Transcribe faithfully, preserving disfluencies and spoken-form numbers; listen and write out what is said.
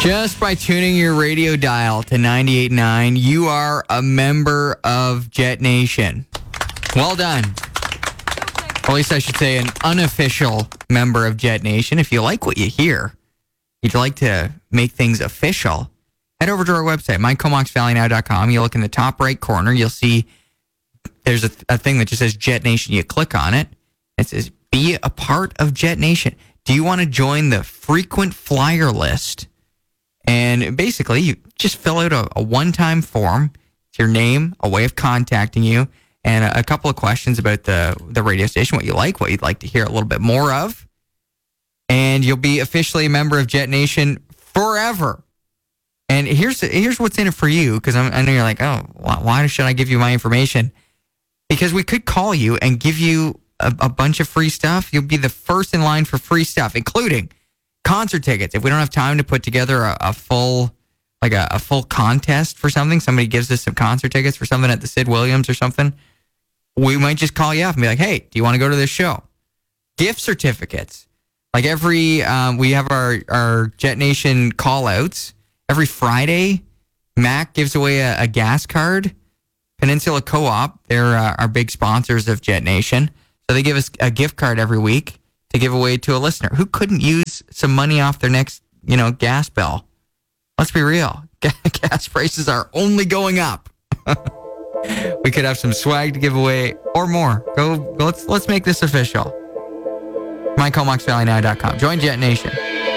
Just by tuning your radio dial to ninety-eight point nine, you are a member of Jet Nation. Well done. Or at least I should say an unofficial member of Jet Nation. If you like what you hear, you'd like to make things official, head over to our website, my comox valley now dot com. You look in the top right corner, you'll see there's a, a thing that just says Jet Nation. You click on it. It says, be a part of Jet Nation. Do you want to join the frequent flyer list? And basically, you just fill out a, a one-time form. It's your name, a way of contacting you, and a, a couple of questions about the, the radio station, what you like, what you'd like to hear a little bit more of. And you'll be officially a member of Jet Nation forever. And here's here's what's in it for you, because I know you're like, oh, why should I give you my information? Because we could call you and give you a, a bunch of free stuff. You'll be the first in line for free stuff, including concert tickets. If we don't have time to put together a, a full, like a, a full contest for something, somebody gives us some concert tickets for something at the Sid Williams or something, we might just call you up and be like, hey, do you want to go to this show? Gift certificates. Like every, um, we have our, our Jet Nation call outs. Every Friday, Mac gives away a, a gas card. Peninsula Co-op, they're uh, our big sponsors of Jet Nation. So they give us a gift card every week to give away to a listener who couldn't use some money off their next, you know, gas bill. Let's be real. Gas prices are only going up. We could have some swag to give away or more. Go, go let's let's make this official. my comox valley now dot com. Join Jet Nation.